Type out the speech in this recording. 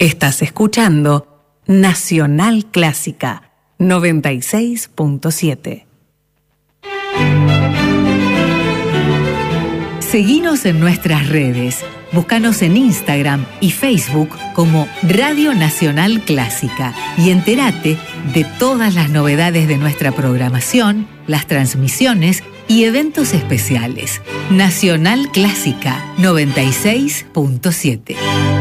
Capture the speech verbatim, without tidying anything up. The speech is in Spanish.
Estás escuchando Nacional Clásica noventa y seis punto siete. Seguinos en nuestras redes. Búscanos en Instagram y Facebook como Radio Nacional Clásica y entérate de todas las novedades de nuestra programación, las transmisiones y eventos especiales. Nacional Clásica noventa y seis punto siete.